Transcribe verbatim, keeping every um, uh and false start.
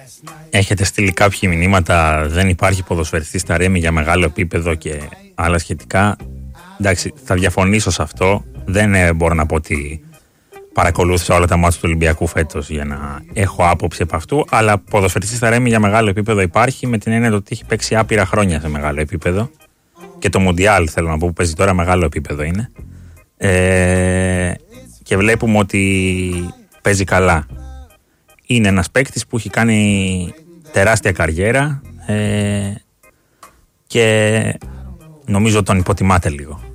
έχετε στείλει κάποια μηνύματα, δεν υπάρχει ποδοσφαιριστής στα Ρέμι για μεγάλο επίπεδο και άλλα σχετικά. Εντάξει, θα διαφωνήσω σε αυτό. Δεν ε, μπορώ να πω ότι παρακολούθησα όλα τα μάτια του Ολυμπιακού φέτος για να έχω άποψη από αυτού, αλλά ποδοσφαιριστής στα Ρέμι για μεγάλο επίπεδο υπάρχει, με την έννοια ότι έχει παίξει άπειρα χρόνια σε μεγάλο επίπεδο. Και το Μουντιάλ, θέλω να πω, που παίζει τώρα, μεγάλο επίπεδο είναι. Ε, και βλέπουμε ότι παίζει καλά. Είναι ένας παίκτης που έχει κάνει τεράστια καριέρα ε, και νομίζω τον υποτιμάτε λίγο.